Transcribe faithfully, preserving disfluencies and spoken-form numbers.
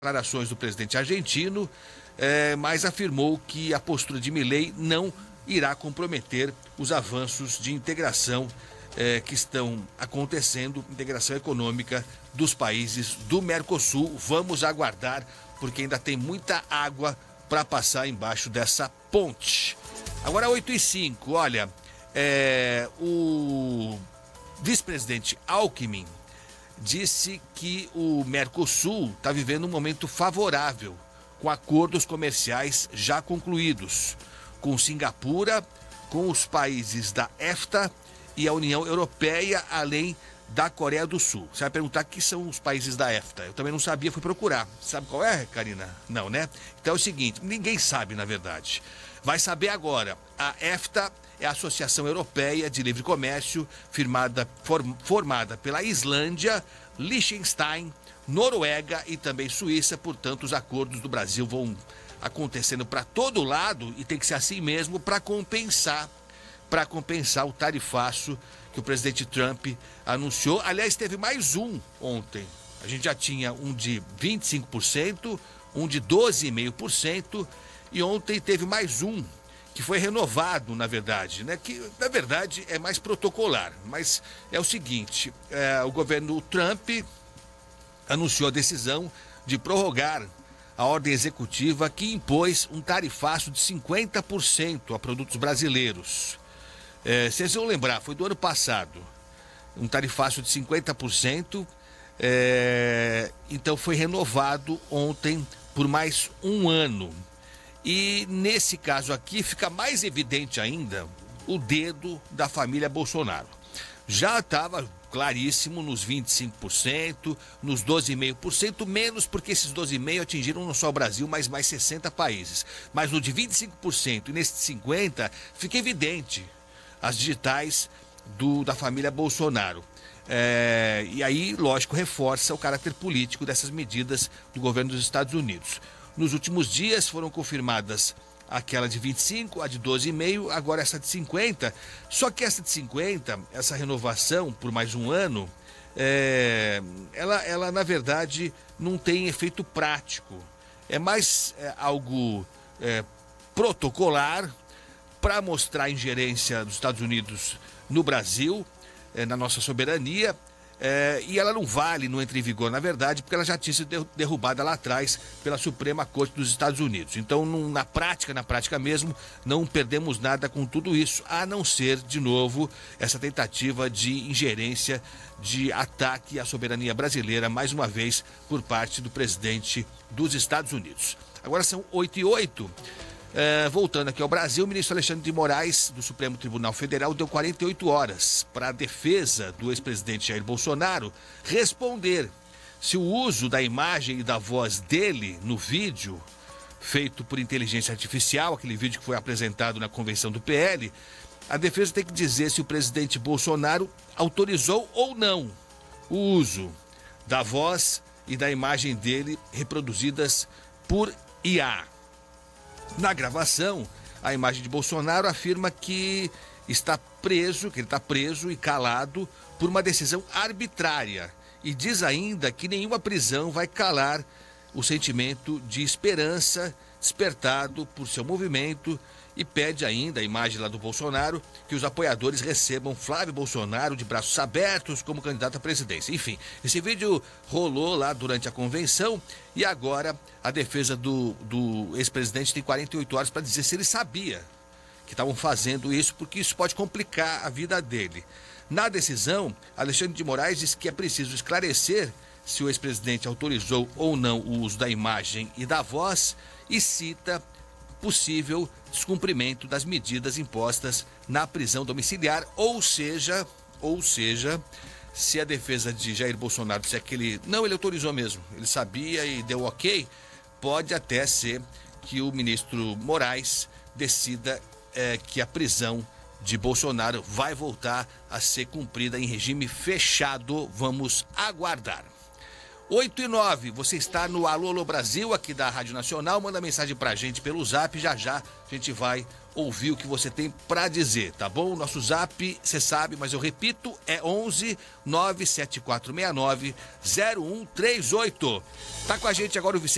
declarações do presidente argentino, eh, mas afirmou que a postura de Milei não irá comprometer os avanços de integração eh, que estão acontecendo, integração econômica dos países do Mercosul. Vamos aguardar, porque ainda tem muita água para passar embaixo dessa ponte. Agora oito e cinco, olha, eh, o vice-presidente Alckmin disse que o Mercosul está vivendo um momento favorável, com acordos comerciais já concluídos, com Singapura, com os países da EFTA e a União Europeia, além da Coreia do Sul. Você vai perguntar que são os países da EFTA. Eu também não sabia, fui procurar. Sabe qual é, Karina? Não, né? Então é o seguinte, ninguém sabe, na verdade. Vai saber agora. A EFTA é a Associação Europeia de Livre Comércio, firmada, form, formada pela Islândia, Liechtenstein, Noruega e também Suíça. Portanto, os acordos do Brasil vão acontecendo para todo lado e tem que ser assim mesmo para compensar, para compensar o tarifaço que o presidente Trump anunciou. Aliás, teve mais um ontem. A gente já tinha um de vinte e cinco por cento, um de doze vírgula cinco por cento e ontem teve mais um que foi renovado, na verdade, né? Que, na verdade, é mais protocolar. Mas é o seguinte, é, o governo Trump anunciou a decisão de prorrogar a ordem executiva que impôs um tarifaço de cinquenta por cento a produtos brasileiros. É, vocês vão lembrar, foi do ano passado, um tarifaço de cinquenta por cento, é, então foi renovado ontem por mais um ano. E nesse caso aqui fica mais evidente ainda o dedo da família Bolsonaro. Já estava claríssimo nos vinte e cinco por cento, nos doze vírgula cinco por cento, menos porque esses doze vírgula cinco por cento atingiram não só o Brasil, mas mais sessenta países. Mas no de vinte e cinco por cento e nesse de cinquenta por cento fica evidente as digitais do, da família Bolsonaro. É, e aí, lógico, reforça o caráter político dessas medidas do governo dos Estados Unidos. Nos últimos dias foram confirmadas aquela de vinte e cinco, a de doze vírgula cinco, agora essa de cinquenta. Só que essa de cinquenta, essa renovação por mais um ano, é, ela, ela na verdade não tem efeito prático. É mais é, algo é, protocolar para mostrar a ingerência dos Estados Unidos no Brasil, é, na nossa soberania. É, e ela não vale, não entra em vigor, na verdade, porque ela já tinha sido derrubada lá atrás pela Suprema Corte dos Estados Unidos. Então, não, na prática, na prática mesmo, não perdemos nada com tudo isso, a não ser, de novo, essa tentativa de ingerência, de ataque à soberania brasileira, mais uma vez, por parte do presidente dos Estados Unidos. Agora são oito e oito. É, voltando aqui ao Brasil, o ministro Alexandre de Moraes, do Supremo Tribunal Federal, deu quarenta e oito horas para a defesa do ex-presidente Jair Bolsonaro responder se o uso da imagem e da voz dele no vídeo feito por inteligência artificial, aquele vídeo que foi apresentado na convenção do P L, a defesa tem que dizer se o presidente Bolsonaro autorizou ou não o uso da voz e da imagem dele reproduzidas por I A. Na gravação, a imagem de Bolsonaro afirma que está preso, que ele está preso e calado por uma decisão arbitrária. E diz ainda que nenhuma prisão vai calar o sentimento de esperança despertado por seu movimento e pede ainda, a imagem lá do Bolsonaro, que os apoiadores recebam Flávio Bolsonaro de braços abertos como candidato à presidência. Enfim, esse vídeo rolou lá durante a convenção e agora a defesa do, do ex-presidente tem quarenta e oito horas para dizer se ele sabia que estavam fazendo isso, porque isso pode complicar a vida dele. Na decisão, Alexandre de Moraes diz que é preciso esclarecer se o ex-presidente autorizou ou não o uso da imagem e da voz e cita possível descumprimento das medidas impostas na prisão domiciliar, ou seja, ou seja, se a defesa de Jair Bolsonaro disser que ele, não, ele autorizou mesmo, ele sabia e deu ok, pode até ser que o ministro Moraes decida é, que a prisão de Bolsonaro vai voltar a ser cumprida em regime fechado. Vamos aguardar. oito e nove, você está no Alô, Alô Brasil, aqui da Rádio Nacional, manda mensagem pra gente pelo zap, já já a gente vai ouvir o que você tem pra dizer, tá bom? Nosso zap, você sabe, mas eu repito, é onze nove sete quatro seis nove zero um três oito. Tá com a gente agora o Vicente